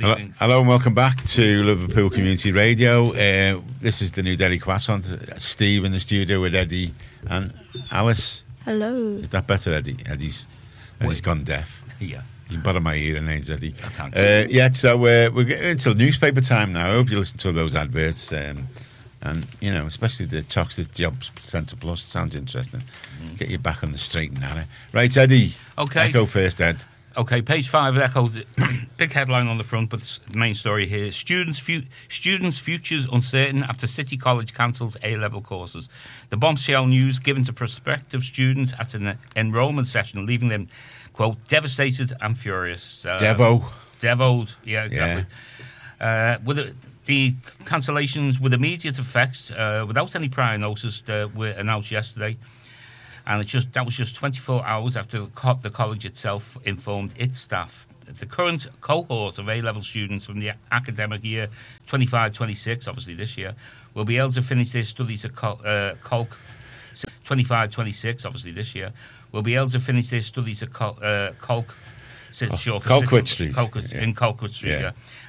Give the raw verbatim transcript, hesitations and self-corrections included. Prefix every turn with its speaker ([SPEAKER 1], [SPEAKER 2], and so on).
[SPEAKER 1] Hello,
[SPEAKER 2] evening.
[SPEAKER 1] hello and welcome back to Liverpool Community Radio. Uh, this is the new Daily Croissant. Steve in the studio with Eddie and Alice.
[SPEAKER 3] Hello.
[SPEAKER 1] Is that better, Eddie? Eddie's Eddie's gone deaf.
[SPEAKER 2] Yeah.
[SPEAKER 1] You can bother my hearing aids, Eddie.
[SPEAKER 2] I can't.
[SPEAKER 1] Uh, yeah, so uh, we're getting into newspaper time now. I hope you listen to those adverts. Um, and, you know, especially the Toxic Jobs Centre Plus. Sounds interesting. Mm. Get you back on the straight and narrow. Right, Eddie.
[SPEAKER 2] Okay.
[SPEAKER 1] Echo first, Ed.
[SPEAKER 2] Okay, page five of Echo, big headline on the front, but the main story here: students' fu- students' futures uncertain after City College cancels A-level courses. The bombshell news given to prospective students at an enrolment session, leaving them, quote, devastated and furious. Uh,
[SPEAKER 1] Devo.
[SPEAKER 2] Devoed, yeah, exactly. Yeah. Uh, with the, the cancellations with immediate effects, uh, without any prior notice, uh, were announced yesterday. And it just that was just twenty-four hours after the, co- the college itself informed its staff. The current cohort of A-level students from the academic year twenty-five twenty-six, obviously this year, will be able to finish their studies at Col- uh, Colk. twenty-five twenty-six, obviously this year, will be able to finish their studies at Col- uh, Colk.
[SPEAKER 1] Colquitt Street.
[SPEAKER 2] Colquitt,
[SPEAKER 1] yeah.
[SPEAKER 2] In Colquitt Street,
[SPEAKER 1] yeah.
[SPEAKER 2] yeah.